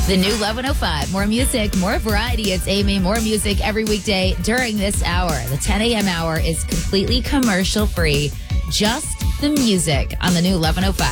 The new 1105. More music, more variety. It's Amy. More music every weekday during this hour. The 10 a.m. hour is completely commercial free. Just the music on the new 1105.